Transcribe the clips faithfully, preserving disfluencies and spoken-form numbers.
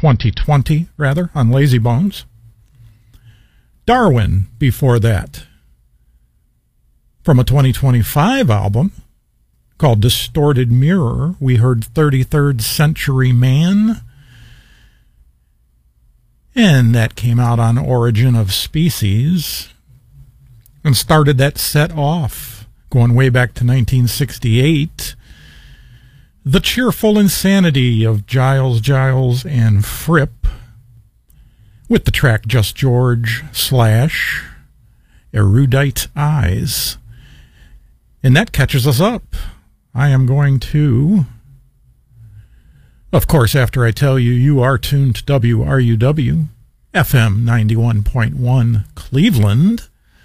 twenty twenty, rather, on Lazy Bones. Darwin before that. From a twenty twenty-five album called Distorted Mirror, we heard thirty-third Century Man. And that came out on Origin of Species and started that set off, going way back to nineteen sixty-eight. The Cheerful Insanity of Giles Giles and Fripp, with the track Just George slash Erudite Eyes. And that catches us up. I am going to, of course, after I tell you you are tuned to W R U W, F M ninety-one point one Cleveland,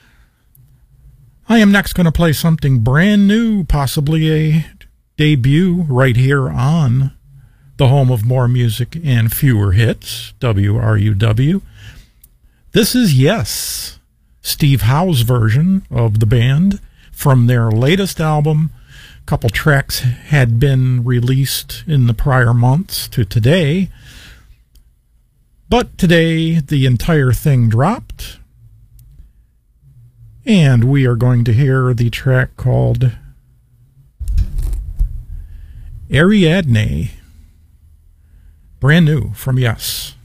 I am next going to play something brand new, possibly a debut right here on the home of more music and fewer hits, W R U W. This is Yes, Steve Howe's version of the band from their latest album. A couple tracks had been released in the prior months to today, but today the entire thing dropped, and we are going to hear the track called Ariadne, brand new from Yes.